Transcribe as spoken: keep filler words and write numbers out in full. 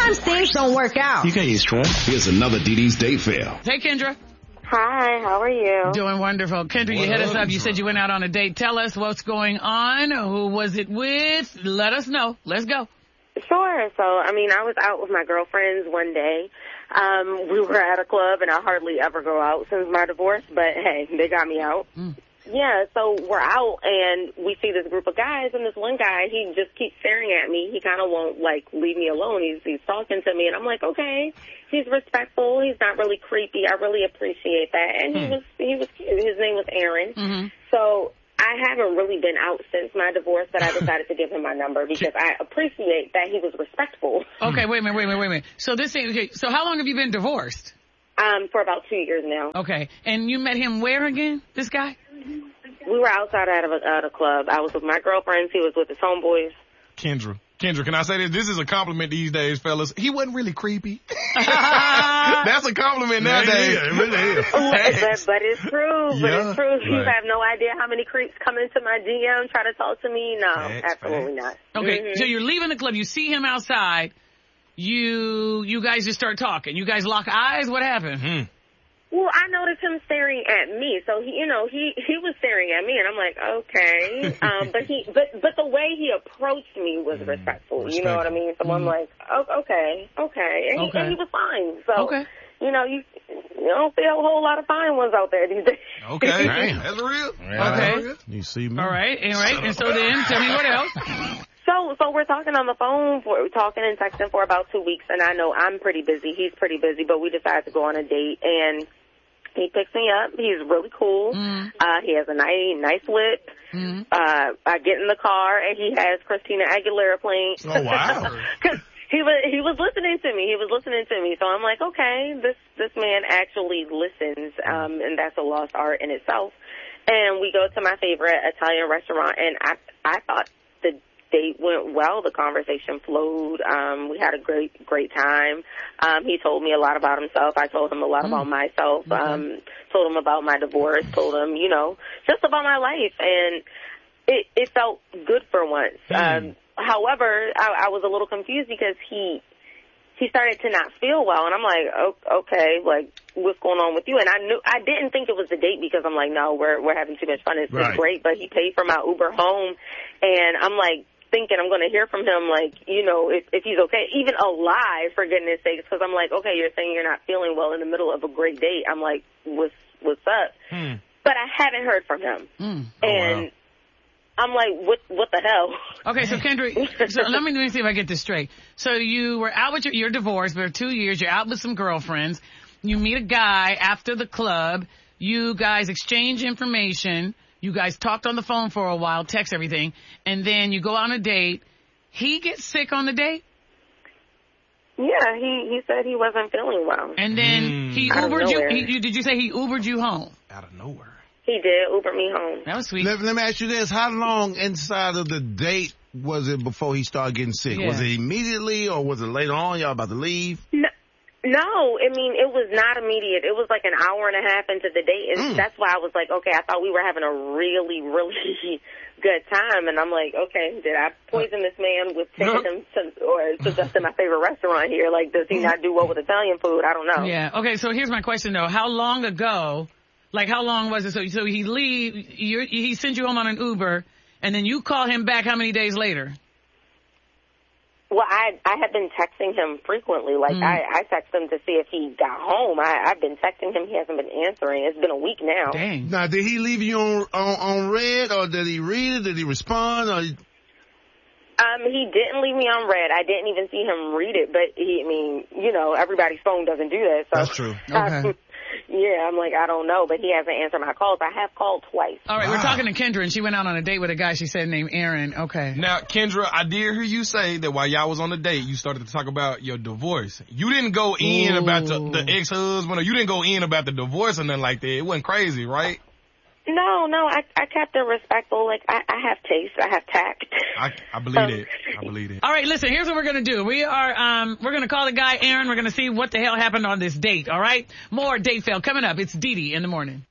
Sometimes things don't work out. You can't use stress. Here's another Dee Dee's Date Fail. Hey, Kendra. Hi, how are you? Doing wonderful. Kendra, you hit us up. You said you went out on a date. Tell us what's going on. Who was it with? Let us know. Let's go. Sure. So, I mean, I was out with my girlfriends one day. Um, we were at a club, and I hardly ever go out since my divorce, but hey, they got me out. Mm. Yeah, so we're out, and we see this group of guys, and this one guy, he just keeps staring at me. He kind of won't, like, leave me alone. He's, he's talking to me, and I'm like, okay, he's respectful. He's not really creepy. I really appreciate that. And he mm. was he was cute. His name was Aaron. Mm-hmm. So I haven't really been out since my divorce, but I decided to give him my number because I appreciate that he was respectful. Okay, wait a minute, wait a minute, wait a minute. So this thing, okay, so how long have you been divorced? Um, for about two years now. Okay, and you met him where again, this guy? We were outside at a, at a club. I was with my girlfriends. He was with his homeboys. Kendra. Kendra, can I say this? This is a compliment these days, fellas. He wasn't really creepy. That's a compliment nowadays. Yeah, it really is. but, but it's true. But yeah, it's true. Right. You have no idea how many creeps come into my D M, try to talk to me. No, facts, absolutely facts. not. Okay, mm-hmm. So you're leaving the club. You see him outside. You you guys just start talking. You guys lock eyes. What happened? Hmm. Well, I noticed him staring at me, so he, you know, he, he was staring at me, and I'm like, okay, um, but he, but, but the way he approached me was respectful, mm, you know what I mean? So mm. I'm like, oh, okay, okay, and, okay. He, and he was fine. So, okay. you know, you, you don't see a whole lot of fine ones out there these days. Okay, that's real. Yeah. Okay, you see me? All right, all right, and so then, tell me what else. So, so we're talking on the phone, for, we're talking and texting for about two weeks, and I know I'm pretty busy. He's pretty busy, but we decided to go on a date, and he picks me up. He's really cool. Mm. Uh, he has a nice, nice lip. Mm. Uh, I get in the car, and he has Christina Aguilera playing. Oh, wow. Because he was, he was listening to me. He was listening to me. So I'm like, okay, this, this man actually listens, um, and that's a lost art in itself. And we go to my favorite Italian restaurant, and I, I thought the date went well. The conversation flowed. Um, we had a great, great time. Um, he told me a lot about himself. I told him a lot mm. about myself. Okay. Um, told him about my divorce. Told him, you know, just about my life. And it, it felt good for once. Mm. Um, however, I, I was a little confused because he, he started to not feel well. And I'm like, oh, okay, like, what's going on with you? And I knew, I didn't think it was the date because I'm like, no, we're, we're having too much fun. It's, right. it's great. But he paid for my Uber home. And I'm like, thinking I'm going to hear from him, like, you know, if, if he's okay, even alive, for goodness sakes, because I'm like, okay, you're saying you're not feeling well in the middle of a great date. I'm like, what's, what's up? Hmm. But I haven't heard from him. Hmm. And oh, wow. I'm like, what what the hell? Okay, so Kendra, so let me, let me see if I get this straight. So you were out with your, you're divorced for two years, you're out with some girlfriends, you meet a guy after the club, you guys exchange information, you guys talked on the phone for a while, text everything, and then you go on a date. He gets sick on the date? Yeah, he, he said he wasn't feeling well. And then mm. he Ubered you, he, you, did you say he Ubered you home? Out of nowhere. He did, Ubered me home. That was sweet. Let, let me ask you this. How long inside of the date was it before he started getting sick? Yeah. Was it immediately or was it later on? Y'all about to leave? No. No, I mean, it was not immediate. It was like an hour and a half into the date, and mm. that's why I was like, okay, I thought we were having a really, really good time, and I'm like, okay, did I poison this man with taking him to, or suggesting my favorite restaurant here? Like, does he not do well with Italian food? I don't know. Yeah, okay, so here's my question, though. How long ago, like, how long was it? So, so he leave, you're, he sent you home on an Uber, and then you call him back how many days later? Well, I I have been texting him frequently. Like, mm. I, I text him to see if he got home. I, I've been texting him. He hasn't been answering. It's been a week now. Dang. Now, did he leave you on on, on red, or did he read it? Did he respond? Or... Um, he didn't leave me on red. I didn't even see him read it. But, he, I mean, you know, everybody's phone doesn't do that. So. That's true. Okay. Yeah, I'm like, I don't know, but he hasn't answered my calls. I have called twice. All right, wow. We're talking to Kendra, and she went out on a date with a guy she said named Aaron. Okay. Now, Kendra, I did hear you say that while y'all was on the date, you started to talk about your divorce. You didn't go in Ooh. about the, the ex-husband, or you didn't go in about the divorce or nothing like that. It wasn't crazy, right? No, no, I, I kept it respectful. Like, I, I have taste. I have tact. I, I believe um, it. I believe it. All right, listen, here's what we're going to do. We are, um, we're going to call the guy Aaron. We're going to see what the hell happened on this date, all right? More Date Fail coming up. It's Dee Dee in the morning.